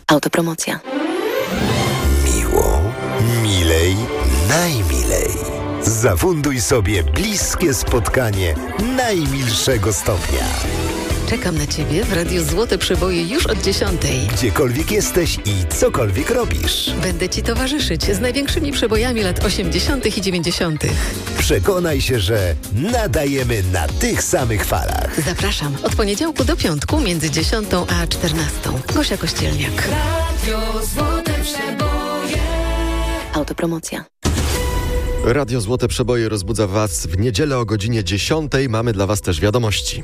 Autopromocja. Miło, milej, najmilej. Zafunduj sobie bliskie spotkanie najmilszego stopnia. Czekam na Ciebie w Radiu Złote Przeboje już od 10:00. Gdziekolwiek jesteś i cokolwiek robisz. Będę Ci towarzyszyć z największymi przebojami lat 80. i 90. Przekonaj się, że nadajemy na tych samych falach. Zapraszam od poniedziałku do piątku między 10 a 14. Gosia Kościelniak. Radio Złote Przeboje. Autopromocja. Radio Złote Przeboje rozbudza Was w niedzielę o godzinie 10:00. Mamy dla Was też wiadomości.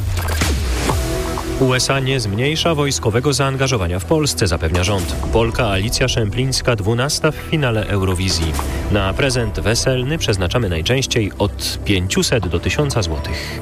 USA nie zmniejsza wojskowego zaangażowania w Polsce, zapewnia rząd. Polka Alicja Szemplińska 12. w finale Eurowizji. Na prezent weselny przeznaczamy najczęściej od 500 do 1000 złotych.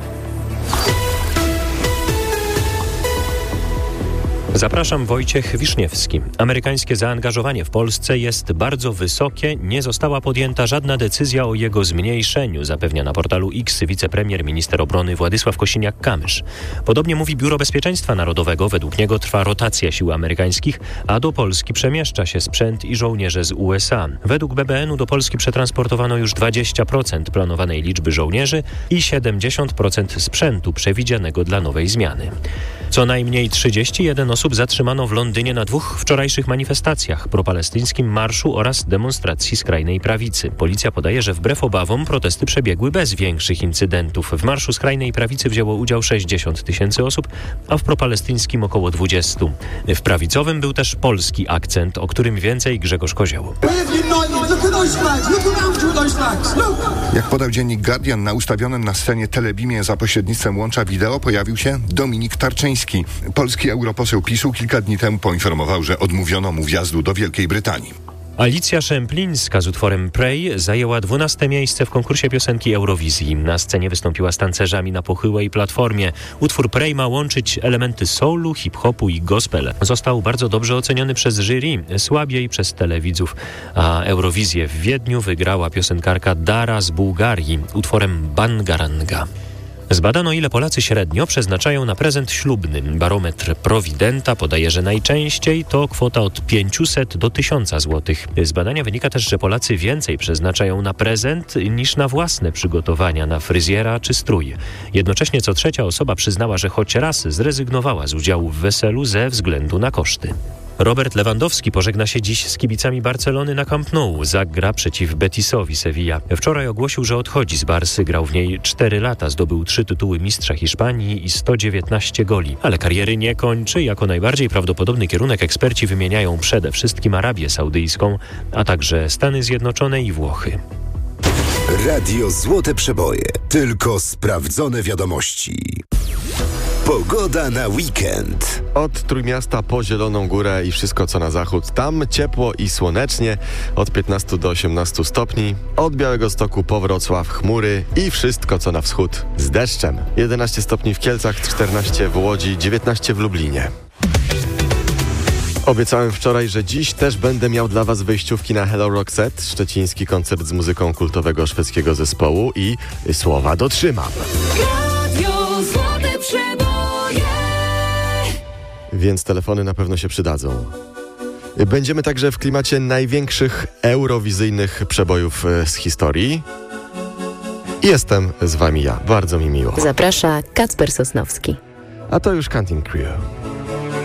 Zapraszam, Wojciech Wiszniewski. Amerykańskie zaangażowanie w Polsce jest bardzo wysokie. Nie została podjęta żadna decyzja o jego zmniejszeniu, zapewnia na portalu X wicepremier minister obrony Władysław Kosiniak-Kamysz. Podobnie mówi Biuro Bezpieczeństwa Narodowego. Według niego trwa rotacja sił amerykańskich, a do Polski przemieszcza się sprzęt i żołnierze z USA. Według BBN-u do Polski przetransportowano już 20% planowanej liczby żołnierzy i 70% sprzętu przewidzianego dla nowej zmiany. Co najmniej 31 osób zatrzymano w Londynie na 2 wczorajszych manifestacjach, propalestyńskim marszu oraz demonstracji skrajnej prawicy. Policja podaje, że wbrew obawom protesty przebiegły bez większych incydentów. W marszu skrajnej prawicy wzięło udział 60 000 osób, a w propalestyńskim około 20. W prawicowym był też polski akcent, o którym więcej Grzegorz Kozioł. Jak podał dziennik Guardian, na ustawionym na scenie telebimie za pośrednictwem łącza wideo pojawił się Dominik Tarczyński. Polski europoseł PiS-u kilka dni temu poinformował, że odmówiono mu wjazdu do Wielkiej Brytanii. Alicja Szemplińska z utworem Pray zajęła 12. miejsce w konkursie piosenki Eurowizji. Na scenie wystąpiła z tancerzami na pochyłej platformie. Utwór Pray ma łączyć elementy soulu, hip-hopu i gospel. Został bardzo dobrze oceniony przez jury, słabiej przez telewidzów. A Eurowizję w Wiedniu wygrała piosenkarka Dara z Bułgarii utworem Bangaranga. Zbadano, ile Polacy średnio przeznaczają na prezent ślubny. Barometr Prowidenta podaje, że najczęściej to kwota od 500 do 1000 złotych. Z badania wynika też, że Polacy więcej przeznaczają na prezent niż na własne przygotowania, na fryzjera czy strój. Jednocześnie co trzecia osoba przyznała, że choć raz zrezygnowała z udziału w weselu ze względu na koszty. Robert Lewandowski pożegna się dziś z kibicami Barcelony na Camp Nou. Zagra przeciw Betisowi Sevilla. Wczoraj ogłosił, że odchodzi z Barsy. Grał w niej 4 lata, zdobył 3 tytuły mistrza Hiszpanii i 119 goli. Ale kariery nie kończy. Jako najbardziej prawdopodobny kierunek eksperci wymieniają przede wszystkim Arabię Saudyjską, a także Stany Zjednoczone i Włochy. Radio Złote Przeboje. Tylko sprawdzone wiadomości. Pogoda na weekend. Od Trójmiasta po Zieloną Górę i wszystko co na zachód. Tam ciepło i słonecznie, od 15 do 18 stopni. Od Białegostoku po Wrocław chmury i wszystko co na wschód z deszczem. 11 stopni w Kielcach, 14 w Łodzi, 19 w Lublinie. Obiecałem wczoraj, że dziś też będę miał dla Was wyjściówki na Hello Rock Set, szczeciński koncert z muzyką kultowego szwedzkiego zespołu i słowa dotrzymam. Radio Złote Przeboje. Więc telefony na pewno się przydadzą. Będziemy także w klimacie największych eurowizyjnych przebojów z historii. I jestem z Wami ja. Bardzo mi miło. Zaprasza Kacper Sosnowski. A to już Counting Crew.